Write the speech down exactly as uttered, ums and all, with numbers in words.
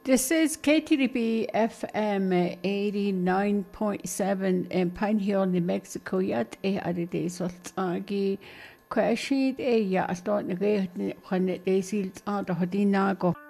This is K T D B F M eighty-nine point seven in Pine Hill, New Mexico. Yet a adide sultagi. Kwashid a ya start the way when it is on the Hodinago.